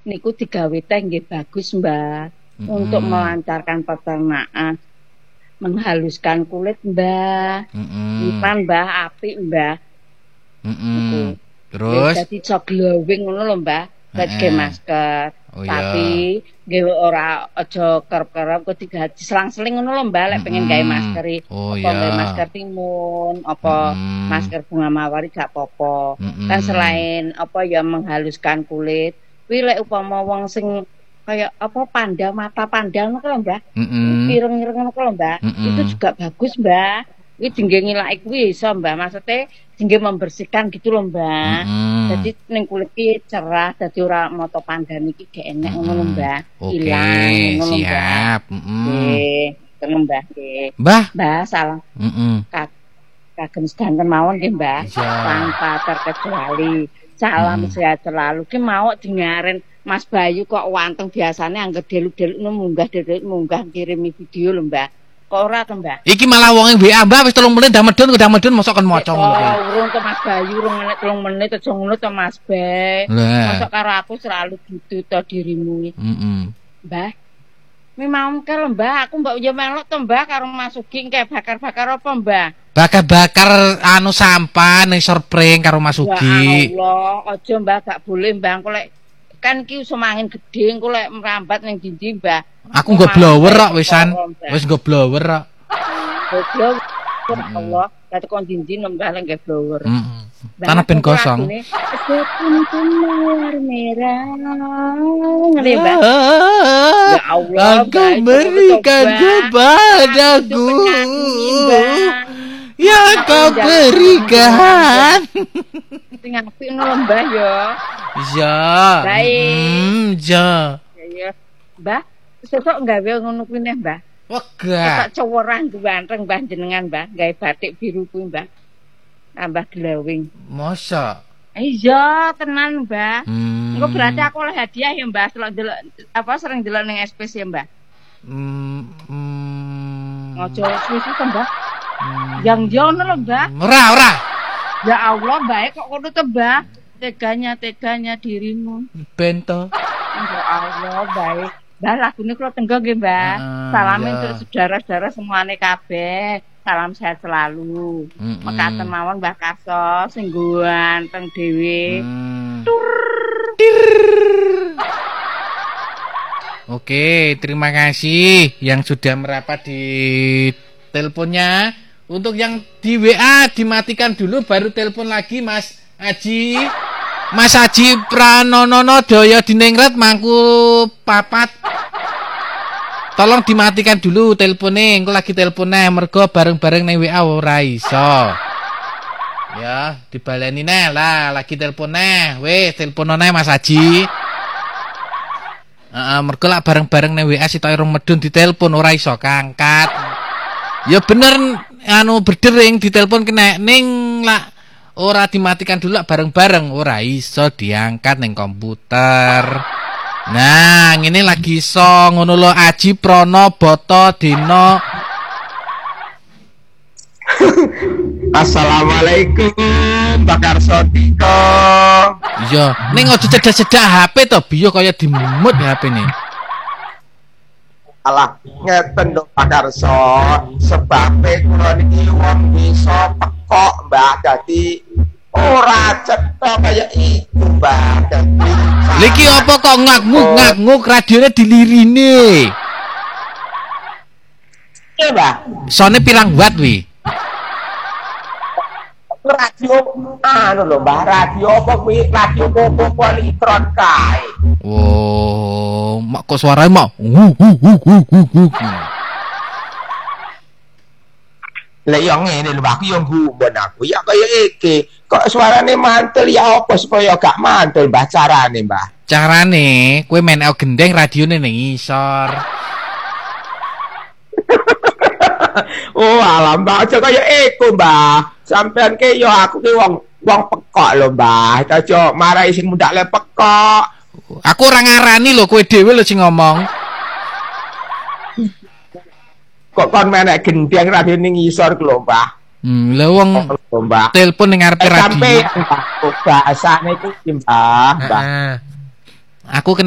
niku digawe teh nggih bagus, Mbah. Untuk melancarkan peternakan, menghaluskan kulit, Mbah. Ipan, Mbah, apik, Mbah. Terus dadi iso glowing ngono lho, Mbah. Dadi masker. Oh, tapi nggih ora aja kerep-kerep kok digaji selang-seling ngono lho, Mbah, lek pengen gawe masker. Apa gawe masker timun, apa masker bunga mawar gak apa-apa. Kan selain apa ya menghaluskan kulit, kuwi lek upama wong sing kayak apa mata panda ngono lho, Mbah. Ireng-ireng ngono lho, Mbah. Itu juga bagus, Mbah. Kuwi dingge ngilaki kuwi iso, Mbah. Maksudnya dingge membersihkan gitu lho, Mbah. Jadi ning kulit ki cerah, dadi ora moto pandan iki gak enek ngono lho, Mbah. Ilang ngono, siap. Nggih, ngono, Mbah. Nggih. Mbah, salam. Kagem sedanten mawon nggih, Mbah. Tanpa terkecuali. Salam sehat selalu. Ki mau dingaren Mas Bayu kok wanteng biasane angger deluk-deluk munggah kirimi video lho, Mbah. Kok ora to, Mbah? Iki malah wong WA, Mbah, wis 3 menit dah medun mosok kon maca ngono kuwi. Urung to Mas Bayu, 3 menit aja ngono to Mas Be. Mosok karo aku selalu gitu to dirimu. Mbah. Memang ke lho, Mbah, aku mbok yo melok to, Mbah, karo Mas Ugi kayak bakar-bakar apa, Mbah? Bakar anu sampah ning sorpring karo Mas Ugi. Ya Allah, aja, Mbah, gak boleh, Mbah. Engko lek kan ki iso mangin gedhe, engko lek merambat ning ndi, Mbah. Aku nggo blower kok wisan. Wis nggo blower kok. Blower. Allah, dadi kon ndi nembah lek nggo blower. Tanah ben kosong. Merah. Ngene, Mbah. Ya Allah, Engkau berikan kepadaku. Ya kau berikan. Sing apik ngono, Mbah ya. Iya. Ja. Ya. Mbah, sesuk gawe ngono kuwi neh, Mbah. Wegah. Tak coworan ganteng, Mbah jenengan, Mbah, gawe batik biru kuwi, Mbah. Tambah glowing. Masa? Iya, tenan, Mbah. Engko berarti aku oleh hadiah ya, Mbah. Sering delok ning SPC ya, Mbah. Ojo suwi-suwi to, Mbah. Yang jono lho, Mbah. Ora. Ya Allah, baik kok ngono to, Mbah. Teganya dirimu. Bento. Ya Allah, baik. Mbah, lagune kula tenggo nggih, Mbah. Salamin untuk saudara-saudara semuanya kabeh. Salam sehat selalu. Mekaten mawon Mbah Karso sing ganteng dhewe. Oke, terima kasih yang sudah merapat di teleponnya. Untuk yang di WA dimatikan dulu baru telepon lagi Mas Aji. Mas Aji Pranonono Daya Diningrat Mangku Papat. Tolong dimatikan dulu teleponnya, engko lagi teleponnya mergo bareng-bareng ning WA ora iso. Ya, dibaleni neh lah, lagi teleponnya. Wis teleponane Mas Aji. Mergo lak bareng-bareng ning WA sitok irung medun ditelepon ora iso kangkat. Ya bener anu berdering ditelepon kena ning lak ora dimatikan dulu lak bareng-bareng ora iso diangkat ning komputer. Nah, ngene lagi iso ngono lho Aji Prono Boto Dino. Assalamualaikum Pak Karso Tiko. Iya, ning aja cedak-cedak HP to, biyo kaya dimut HP ne. Alah, ngeten lho Pak Karso, sebabe kula niki wong desa pekok, Mbah, dadi ora cetha kaya iku, Mbah. Dadi Liki apa kok ngak-nguk radione dilirine? Iya, Mbah. Sone pirang watt wi? Radio anu lho, Mbah, radio apa kuwi? Radio Popolitron kae. Oh, mak kok suarane mak. Lah yo ngene lho, aku yo gumun aku. Ya kaya iki. Kok suarane mantul ya apa supaya gak mantul, Mbah, carane, Mbah? Carane kowe main gendeng radione ning ngisor. Oh, alam Mbah, aja kaya iku, Mbah. Sampeyan ki yo aku ki wong pekok lho, Mbah. Aja marahi sing mundak le pekok. Aku ora ngarani lho, kowe dhewe lho sing ngomong. Kok kon menek gendeng radio ning ngisor ku lho, Mbah. Lha wong telepon ning ngarepe radio. Sampai bahasane ku, Mbah. Aku